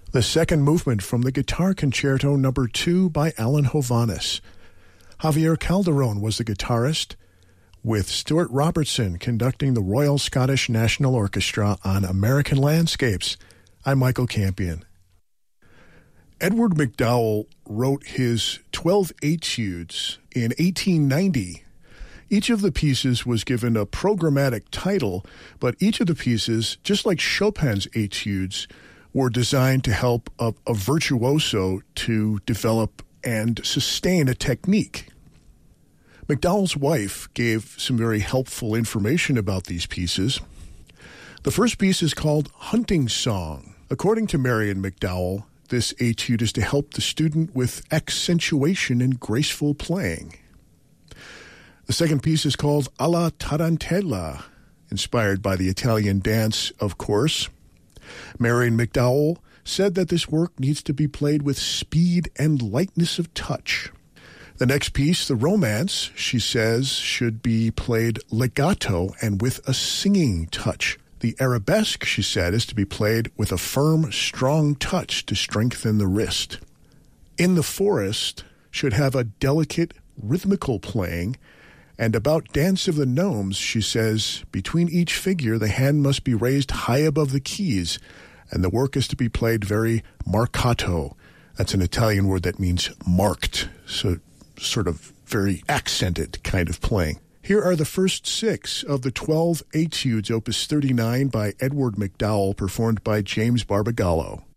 The second movement from the Guitar Concerto No. 2 by Alan Hovhaness. Javier Calderón was the guitarist, with Stuart Robertson conducting the Royal Scottish National Orchestra on American Landscapes. I'm Michael Campion. Edward MacDowell wrote his 12 Etudes in 1890. Each of the pieces was given a programmatic title, but each of the pieces, just like Chopin's Etudes, were designed to help a virtuoso to develop and sustain a technique. MacDowell's wife gave some very helpful information about these pieces. The first piece is called Hunting Song. According to Marion MacDowell, this etude is to help the student with accentuation and graceful playing. The second piece is called Alla Tarantella, inspired by the Italian dance, of course. Marion MacDowell said that this work needs to be played with speed and lightness of touch. The next piece, the Romance, she says, should be played legato and with a singing touch. The Arabesque, she said, is to be played with a firm, strong touch to strengthen the wrist. In the Forest should have a delicate, rhythmical playing. And about Dance of the Gnomes, she says, between each figure, the hand must be raised high above the keys, and the work is to be played very marcato. That's an Italian word that means marked, so sort of very accented kind of playing. Here are the first 6 of the 12 Etudes, Opus 39 by Edward MacDowell, performed by James Barbagallo.